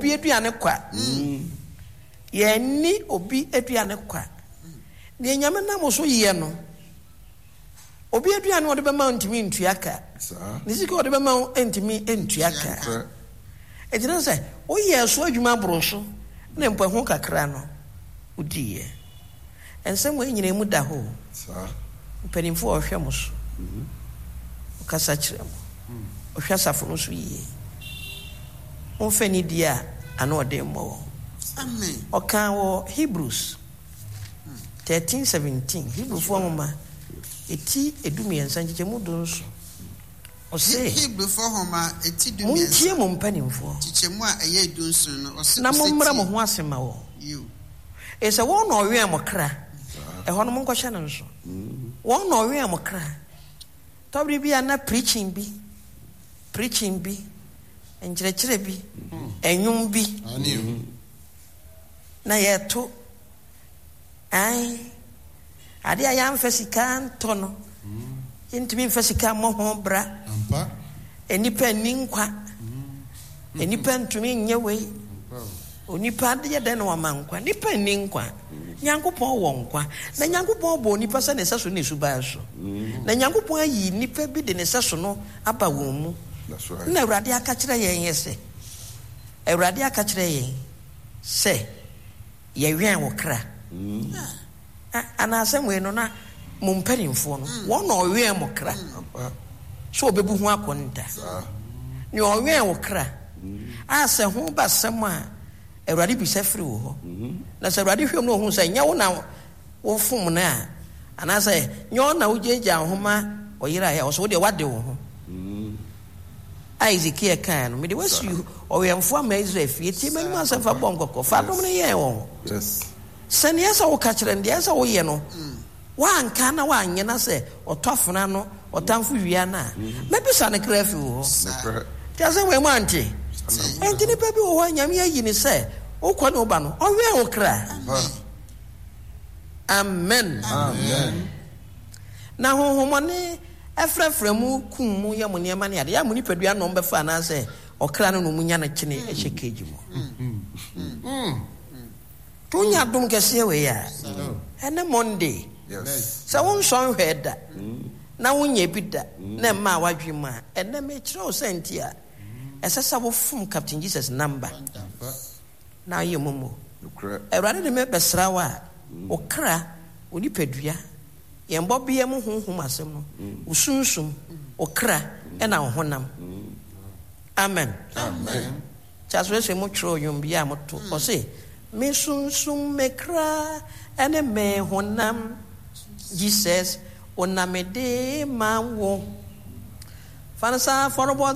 obi aduane kwa ye ni obi aduane kwa ne nyame na mo so ye no obi aduane wo de be ma ntimi ntuaka ne sika wo de be ma ntimi ntuaka ejina se o ye so adwuma boro so na mpa ho kakra no udiye ensem we nyina mu da ho penimfo o hwe mo so okasa kire mo o hwe asafo no so yie on fani dia ano de mo amen okan wo Hebrews 13:17 Hebrew fo mama eti edumi ensanche mu do so o se Hebrew fo homa eti dumi muntie mo mpanimfo tichemu a eye edunso no o se na mo mmra mo ho asema wo esa wo no we amokra e ho no mo nkɔhye no nso wo no we amokra tobri bi ana preaching bi enkyerɛkyerɛ bi enwum bi na yeto ai ade ya mfasika nto no intimi mfasika mo ho bra ampa enipa ninkwa enipa ntumi nyewe onipa de den wa mankwa nipa ninkwa nyankopɔn wɔ nkwa na nyankopɔn bɔ nipa sɛ ne saso ne suba so na nyankopɔn ayi nipa bi de ne saso no aba wɔn mu na awurade aka kyerɛ yɛn yɛsɛ awurade aka kyerɛ yɛn sɛ yɛwɛn wɔ kra ana asɛm no na mo mpanimfo no wɔn na ɔwɛn mo kra so obebu ho akonta ne ɔwɛn wɔ kra asɛ ho ba sɛm a awurade bi sɛ firi wo hɔ na sɛ awurade hwɛm no ho sɛ nyɛ wo na wo fom na ana sɛ nyɛ wo na wo gyegya homa ɔyera ya ɔso wo de wade wo ho Isaac here kan no me de wasi ɔwɛmfo ama Israel fie tie manu asɛm fa bɔ nkɔkɔ fa dom ne yɛn wo yes sɛ ne yɛsɛ wo ka kyerɛ ne yɛsɛ wo yɛ no wanka na wanyɛ na sɛ ɔtɔfona no ɔtamfo wia na mɛbisa ne kra fi wo hɔ tia sɛ wɛ mu ante enti nipa bi wo hɔ nyame ayi ne sɛ wokɔ ne woba no ɔwɛn wo kra amen na honhomɔne efrefre mu kum mu ya mu niema ne ade ya mu nipadua no mbefa na sɛ ɔkra no mu nya na kyene ehye keji mu to nya dum kɛse we ya ene Monday yes sɛ won so hwɛ da na wonye bi da na ma wadwe mu a ene me kyerɛ o senti a ɛsɛ sɛ wo fom Captain Jesus number na yɛ momo awurade de me besra wa ɔkra onipadua yɛmbɔ bia mu honhom asɛm no usunsum ɔkra ɛna honam amen chaswe mo tro yum bia mo to ɔse me sunsum me kra ɛne me honam Jesus onamede ma wo fanasa forobo